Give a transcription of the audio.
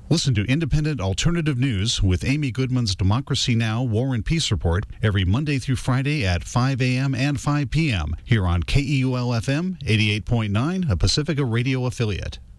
Listen to Independent Alternative News with Amy Goodman's Democracy Now! War and Peace Report every Monday through Friday at 5 a.m. and 5 p.m. here on KEUL-FM 88.9, a Pacifica radio affiliate.